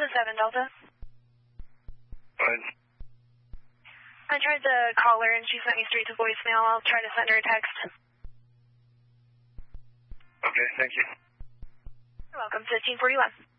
is 7 Delta. Fine. I tried to call her and she sent me straight to voicemail. I'll try to send her a text. Okay, thank you. You're welcome. 1541.